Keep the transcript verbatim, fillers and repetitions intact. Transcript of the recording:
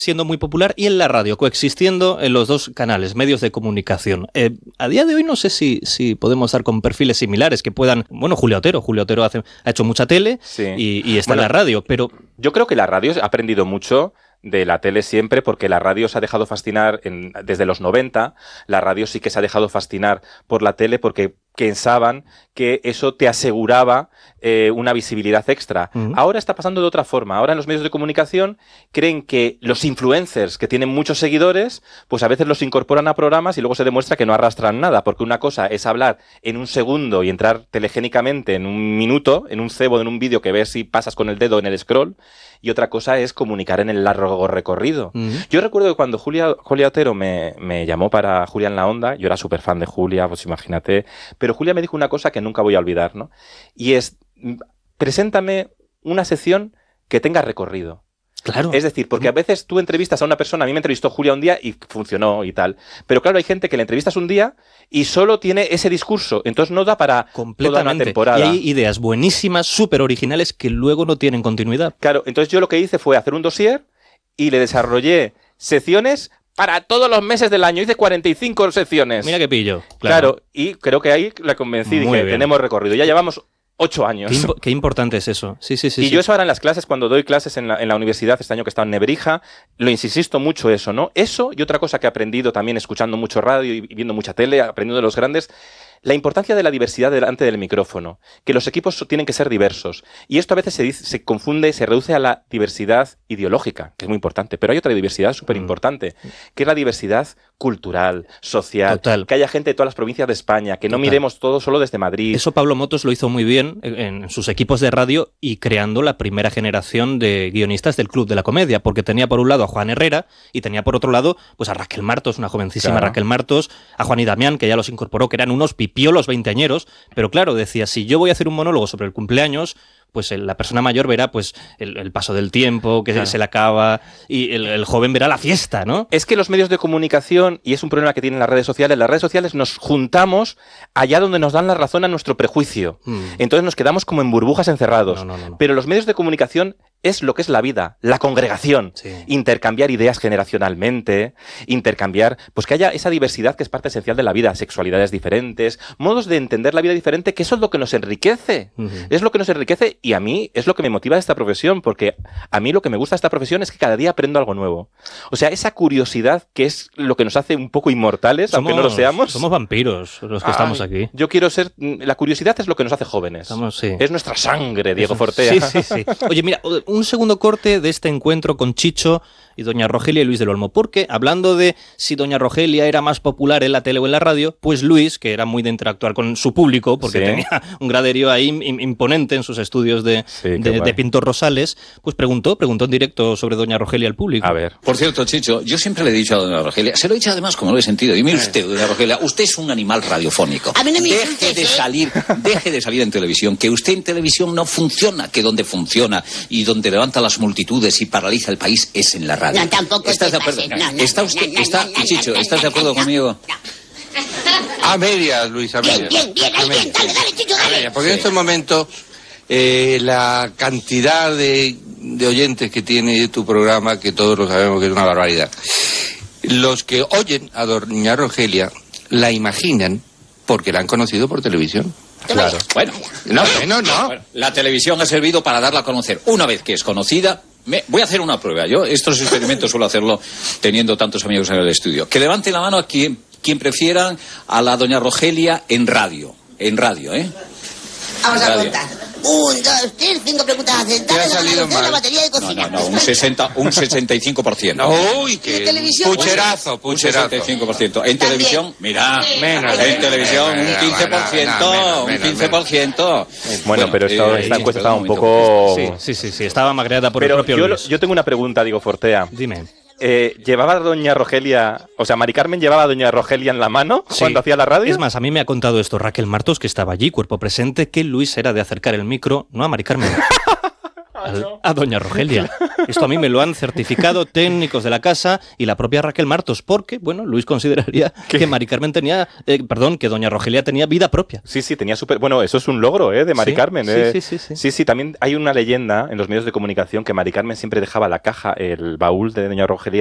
siendo muy popular, y en la radio, coexistiendo en los dos canales, medios de comunicación. Eh, a día de hoy no sé si, si podemos dar con perfiles similares que puedan... Bueno, Julio Otero. Julio Otero hace, ha hecho mucha tele sí. y, y está bueno, en la radio, pero... Yo creo que la radio ha aprendido mucho de la tele siempre, porque la radio se ha dejado fascinar en, desde los noventa, la radio sí que se ha dejado fascinar por la tele porque pensaban que eso te aseguraba eh, una visibilidad extra. Uh-huh. Ahora está pasando de otra forma. Ahora en los medios de comunicación creen que los influencers que tienen muchos seguidores, pues a veces los incorporan a programas y luego se demuestra que no arrastran nada, porque una cosa es hablar en un segundo y entrar telegénicamente en un minuto, en un cebo, en un vídeo que ves si pasas con el dedo en el scroll, y otra cosa es comunicar en el largo recorrido. Uh-huh. Yo recuerdo que cuando Julia, Julia Otero me, me llamó para Julia en la Onda, yo era súper fan de Julia, pues imagínate, pero Julia me dijo una cosa que nunca voy a olvidar, ¿no? Y es, preséntame una sección que tenga recorrido. Claro. Es decir, porque a veces tú entrevistas a una persona, a mí me entrevistó Julia un día y funcionó y tal, pero claro, hay gente que le entrevistas un día y solo tiene ese discurso, entonces no da para toda una temporada. Y hay ideas buenísimas, súper originales, que luego no tienen continuidad. Claro, entonces yo lo que hice fue hacer un dossier y le desarrollé secciones para todos los meses del año. Hice cuarenta y cinco secciones. Mira qué pillo. Claro, claro, y creo que ahí la convencí. Muy dije, bien. Tenemos recorrido. Ya llevamos ocho años. Qué, impo- qué importante es eso. Sí, sí, sí. Y sí. yo eso ahora en las clases, cuando doy clases en la, en la universidad, este año que he estado en Nebrija, lo insisto mucho eso, ¿no? Eso y otra cosa que he aprendido también escuchando mucho radio y viendo mucha tele, aprendiendo de los grandes, la importancia de la diversidad delante del micrófono, que los equipos tienen que ser diversos. Y esto a veces se, dice, se confunde, se reduce a la diversidad ideológica, que es muy importante, pero hay otra diversidad súper importante, mm. que es la diversidad cultural, social, Total. Que haya gente de todas las provincias de España, que no Total. Miremos todo solo desde Madrid. Eso Pablo Motos lo hizo muy bien en sus equipos de radio y creando la primera generación de guionistas del Club de la Comedia, porque tenía por un lado a Juan Herrera y tenía por otro lado pues a Raquel Martos, una jovencísima claro. Raquel Martos, a Juan y Damián, que ya los incorporó, que eran unos pipiolos veinteañeros, pero claro, decía, si yo voy a hacer un monólogo sobre el cumpleaños, pues el, la persona mayor verá pues el, el paso del tiempo, que claro. se le acaba, y el, el joven verá la fiesta, ¿no? Es que los medios de comunicación, y es un problema que tienen las redes sociales, las redes sociales nos juntamos allá donde nos dan la razón a nuestro prejuicio. Mm. Entonces nos quedamos como en burbujas encerrados. No, no, no, no. Pero los medios de comunicación es lo que es la vida, la congregación. Sí. Intercambiar ideas generacionalmente, intercambiar, pues que haya esa diversidad que es parte esencial de la vida, sexualidades diferentes, modos de entender la vida diferente, que eso es lo que nos enriquece. Uh-huh. Es lo que nos enriquece y a mí es lo que me motiva esta profesión, porque a mí lo que me gusta de esta profesión es que cada día aprendo algo nuevo. O sea, esa curiosidad que es lo que nos hace un poco inmortales, somos, aunque no lo seamos. Somos vampiros los que Ay, estamos aquí. Yo quiero ser... La curiosidad es lo que nos hace jóvenes. Estamos, sí. Es nuestra sangre, Diego Eso, Fortea. Sí, sí, sí. Oye, mira, un segundo corte de este encuentro con Chicho y doña Rogelia y Luis del Olmo, porque hablando de si doña Rogelia era más popular en la tele o en la radio, pues Luis, que era muy de interactuar con su público, porque sí. tenía un graderío ahí imponente en sus estudios de, sí, de, de Pintor Rosales, pues preguntó, preguntó en directo sobre doña Rogelia al público. A ver. Por cierto, Chicho, yo siempre le he dicho a doña Rogelia, se lo he dicho además como lo he sentido, y mire usted, doña Rogelia, usted es un animal radiofónico. A mí no me deje insultes, de ¿eh? salir, deje de salir en televisión, que usted en televisión no funciona, que donde funciona y donde levanta las multitudes y paraliza el país es en la radio. No, tampoco ¿Estás de acuerdo? No, no, ¿Está usted, no, no, está, no, no, Chicho, no, no, ¿estás de acuerdo no, no, conmigo? no. A medias, Luis, a medias. Bien, bien, bien, ahí bien, dale, dale, Chicho, dale. Porque sí. en estos momentos eh, la cantidad de, de oyentes que tiene tu programa, que todos lo sabemos que es una barbaridad, los que oyen a doña Rogelia la imaginan porque la han conocido por televisión. Claro. Bueno, no, no, no. Bueno, la televisión ha servido para darla a conocer. Una vez que es conocida, me, voy a hacer una prueba. Yo estos experimentos suelo hacerlo teniendo tantos amigos en el estudio. Que levante la mano a quien, quien prefieran a la doña Rogelia en radio. En radio, ¿eh? Vamos a contar. Un, dos, tres, cinco preguntas acertadas. Te ha salido mal. La batería de cocina. No, no, no, un, sesenta, un sesenta y cinco por ciento. Uy, qué televisión? pucherazo, pucherazo. Un sesenta y cinco por ciento. En También. televisión, mira, Menos, en menos, televisión menos, un quince por ciento, menos, un menos, quince por ciento. Bueno, bueno, pero esto, eh, esta encuesta perdón, estaba un poco... Sí, sí, sí, sí, estaba magreada por pero el propio yo, Luis. yo tengo una pregunta, digo, Fortea. Dime. Eh, ¿Llevaba a doña Rogelia, o sea, Mari Carmen llevaba a doña Rogelia en la mano Sí. cuando hacía la radio? Es más, a mí me ha contado esto Raquel Martos, que estaba allí, cuerpo presente, que Luis era de acercar el micro, no a Mari Carmen, al, a doña Rogelia. Esto a mí me lo han certificado técnicos de la casa y la propia Raquel Martos, porque, bueno, Luis consideraría ¿Qué? que Mari Carmen tenía, eh, perdón, que doña Rogelia tenía vida propia. Sí, sí, tenía súper... Bueno, eso es un logro, ¿eh? De Mari sí, Carmen. Sí, eh. sí, sí, sí. Sí, sí, también hay una leyenda en los medios de comunicación que Mari Carmen siempre dejaba la caja, el baúl de doña Rogelia